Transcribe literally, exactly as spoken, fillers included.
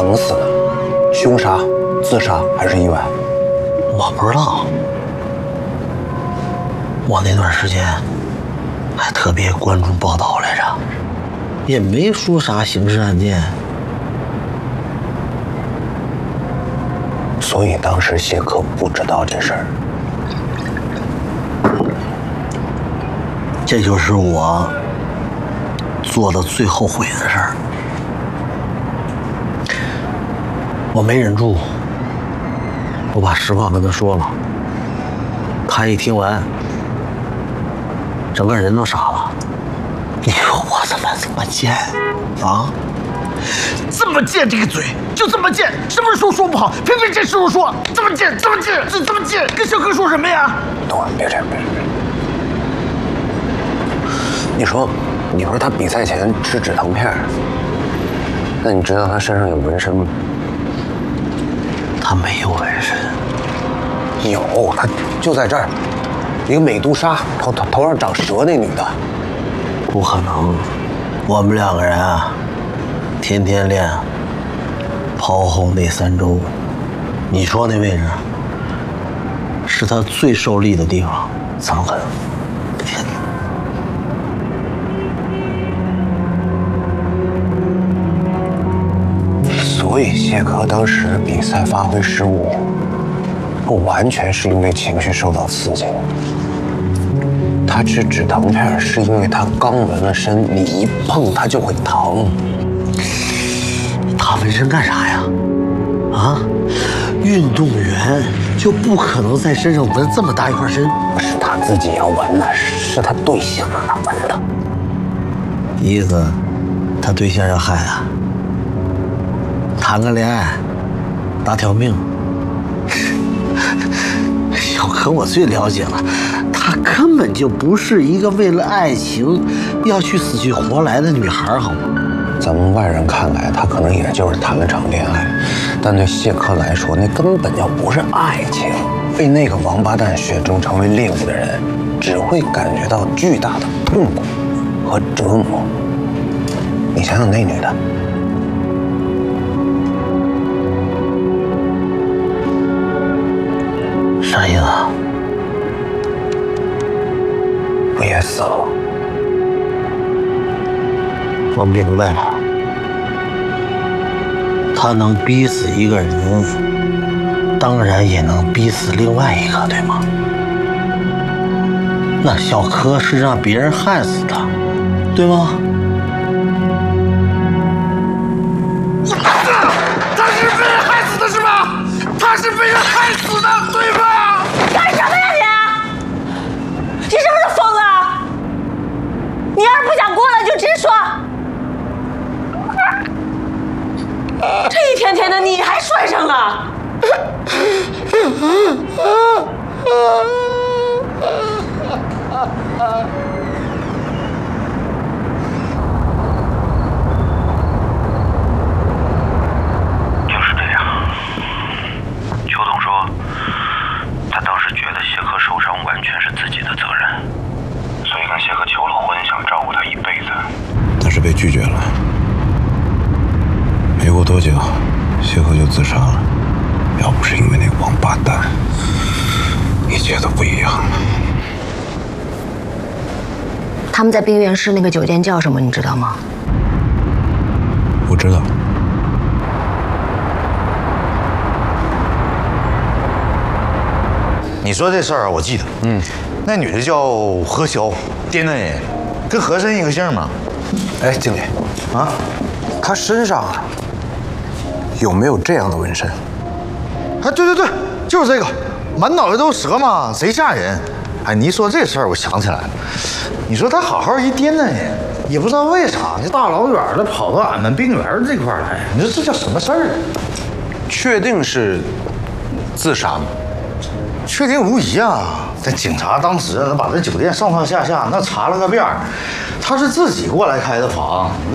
么死的？凶杀、自杀还是意外？ 我不知道。我那段时间还特别关注报道来着，也没说啥刑事案件。 所以当时谢克不知道这事儿。 这就是我做的最后悔的事儿。我没忍住，我把实话跟他说了。他一听完，整个人都傻了。你说我怎么这么贱啊？ 这么贱，这个嘴就这么贱，什么时候说不好，偏偏这时候说这么贱，这么贱，这这么贱，跟小哥说什么呀？ 等会儿，别这样，别这样。你说，你说他比赛前吃止疼片，那你知道他身上有纹身吗？ 他没有纹身。 有，他就在这儿，一个美杜莎，头头头上长蛇那女的。 不可能，我们两个人啊，天天练，跑后那三周，你说那位置是他最受力的地方，藏痕。天哪！ 所以谢克当时比赛发挥失误，不完全是因为情绪受到刺激。他吃止疼片是因为他刚纹了身，你一碰他就会疼。 他纹身干啥呀？啊，运动员就不可能在身上纹这么大一块身。 不是他自己要纹的，是他对象让他纹的。 意思，他对象要害他，谈个恋爱，打条命。小可我最了解了，她根本就不是一个为了爱情要去死去活来的女孩，好吗？ 咱们外人看来，他可能也就是谈了场恋爱，但对谢克来说，那根本就不是爱情。被那个王八蛋选中成为猎物的人，只会感觉到巨大的痛苦和折磨。你想想那女的， 啥意思啊？ 不也死了吗？ 我明白了，他能逼死一个人，当然也能逼死另外一个，对吗？那小柯是让别人害死的，对吗？ 他是被人害死的是吧？他是被人害死的，对吧？ 干什么呀你？你是不是疯了？你要是不想过了就直说。这一天天的你还摔上了。 就是这样。邱总说，他当时觉得谢克受伤完全是自己的责任，所以跟谢克求了婚，想照顾他一辈子。 但是被拒绝了。没过多久，谢克就自杀了。要不是因为那个王八蛋，一切都不一样了。 他们在冰原市那个酒店叫什么？你知道吗？ 我知道。 你说这事儿我记得，嗯，那女的叫何潇，滇南人，跟和珅一个姓嘛。 哎，经理，啊，他身上啊有没有这样的纹身？ 啊，对对对，就是这个，满脑袋都是蛇嘛，贼吓人。哎，你一说这事儿，我想起来了。你说他好好一滇南人，也不知道为啥，这大老远的跑到俺们冰原这块儿来，你说这叫什么事儿？ 确定是自杀吗？ 确定无疑啊！这警察当时那把这酒店上上下下那查了个遍儿，他是自己过来开的房。